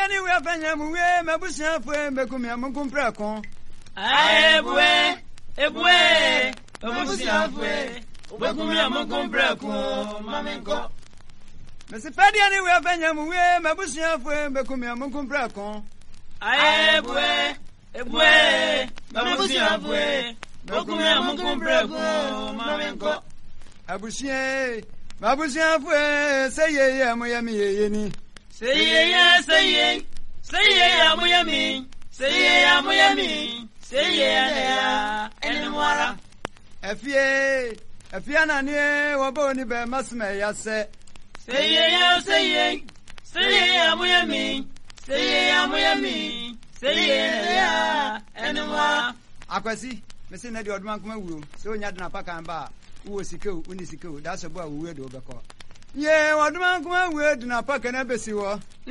ni we afanya mu we mabusia fo mekum ya munkum prako ebue mabusia fo mekum ya munkum prako mamenko Mesi padia ni we afanya mu we mabusia fo mekum ya munkum prako ebue mabusia fo mekum ya munkum prako mamenko abusie mabusia fo say ye amoyami ye ni say ye amoyami say ye enwara afie na ni wo ni be masme ya se say ye amoyami say ye enwara akwasi mesi na di odman kuma wuro se onya dina pakan ba wo sikeu uni sikeu da so bo awuwe do beko ye odman kuma wuro dina pakan na besi wo